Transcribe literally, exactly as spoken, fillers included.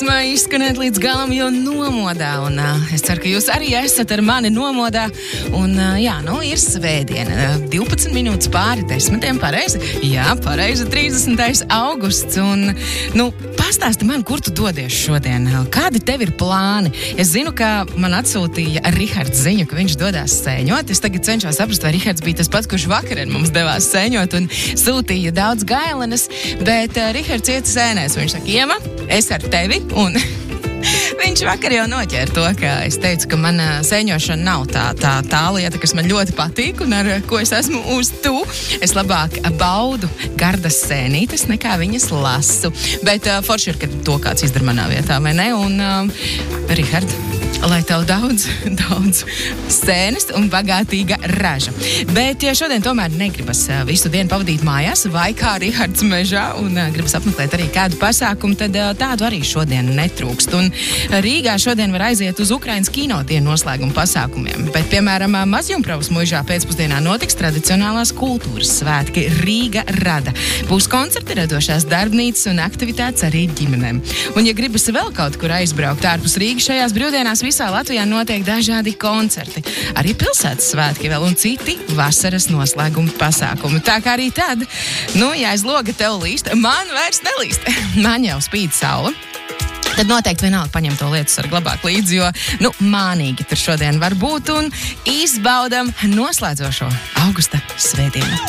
Izskanēt līdz galam, jo nomodā, un uh, es ceru, ka jūs arī esat ar mani nomodā, un uh, jā, nu, ir svētdiena, divpadsmit minūtes pāri desmitiem, pareizi, jā, pareizi, trīsdesmitais augusts, un, nu, pastāsti man, kur tu dodies šodien, kādi tev ir plāni? Es zinu, ka man atsūtīja Rihards ziņu, ka viņš dodās sēņot, es tagad cenšos saprast, vai Rihards bija tas pats, kurš vakarien mums devās sēņot, un sūtīja daudz gailenes, bet uh, Rihards iet sēnēs, viņš saka, Iema, es ar tevi, un viņš vakar jau noķēra to, ka es teicu, ka mana sēņošana nav tā, tā, tā lieta, kas man ļoti patīk un ar ko es esmu uz tu. Es labāk baudu gardas sēnītes, nekā viņas lasu. Bet uh, forši ir, ka to kāds izdara manā vietā, vai ne? Un, uh, Rihard, lai tev daudz, daudz sēnes un bagātīga raža. Bet ja šodien tomēr negribas visu dienu pavadīt mājās, vai kā Rihards mežā, un uh, gribas apmeklēt arī kādu pasākumu, tad uh, tādu arī šodien netrūkst. Un Rīgā šodien var aiziet uz Ukrainas kinodienu noslēguma pasākumiem. Bet, piemēram, Mazjumpravas muižā pēcpusdienā notiks tradicionālās kultūras svētki Rīga rada. Būs koncerti, radošās darbnīcas un aktivitātes arī ģimenēm. Un, ja gribas vēl kaut kur aizbraukt ārpus Rīgas, šajās brīvdienās visā Latvijā notiek dažādi koncerti. Arī pilsētas svētki vēl un citi vasaras noslēguma pasākumi. Tā kā arī tad, nu, ja aiz loga tev līst, man vairs nelīst. Man jau spīd saule. Tad noteikti vienalga paņem to lietu sargu labāk līdzi, jo, nu, mānīgi tur šodien var būt un izbaudam noslēdzošo augusta svētdienu.